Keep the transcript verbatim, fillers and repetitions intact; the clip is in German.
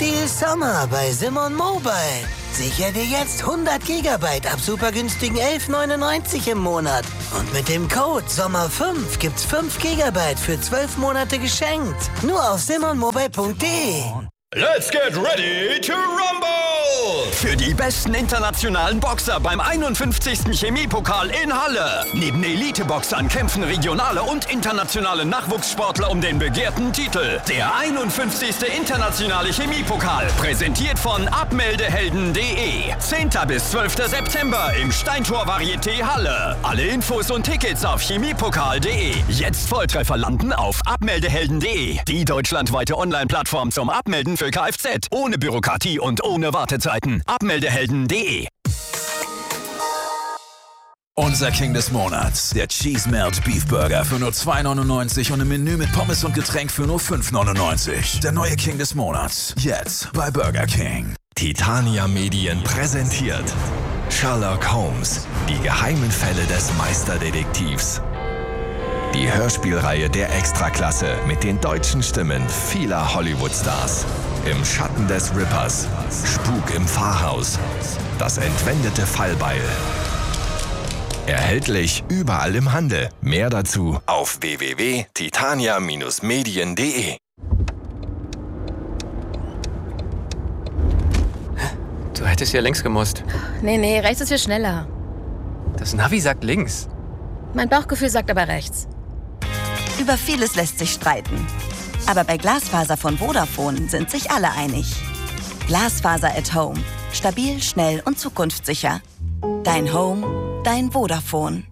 Deal Sommer bei Simon Mobile. Sicher dir jetzt hundert Gigabyte ab super günstigen elf neunundneunzig im Monat. Und mit dem Code Sommer fünf gibt's fünf Gigabyte für zwölf Monate geschenkt. Nur auf simon mobile punkt de. Let's get ready to rumble! Für die besten internationalen Boxer beim einundfünfzigsten Chemiepokal in Halle. Neben Elite-Boxern kämpfen regionale und internationale Nachwuchssportler um den begehrten Titel. Der einundfünfzigste internationale Chemiepokal, präsentiert von abmeldehelden punkt de. zehnten bis zwölften September im Steintor Varieté Halle. Alle Infos und Tickets auf chemiepokal punkt de. Jetzt Volltreffer landen auf abmeldehelden punkt de. Die deutschlandweite Online-Plattform zum Abmelden für Kfz. Ohne Bürokratie und ohne Wartezeiten. abmeldehelden punkt de. Unser King des Monats, der Cheese Melt Beef Burger für nur zwei neunundneunzig und im Menü mit Pommes und Getränk für nur fünf neunundneunzig. Der neue King des Monats, jetzt bei Burger King. Titania Medien präsentiert Sherlock Holmes, die geheimen Fälle des Meisterdetektivs. Die Hörspielreihe der Extraklasse mit den deutschen Stimmen vieler Hollywood-Stars. Im Schatten des Rippers, Spuk im Pfarrhaus, das entwendete Fallbeil. Erhältlich überall im Handel. Mehr dazu auf w w w punkt titania medien punkt de. Du hättest hier längs gemusst. Nee, nee, rechts ist viel schneller. Das Navi sagt links. Mein Bauchgefühl sagt aber rechts. Über vieles lässt sich streiten. Aber bei Glasfaser von Vodafone sind sich alle einig. Glasfaser at Home. Stabil, schnell und zukunftssicher. Dein Home, dein Vodafone.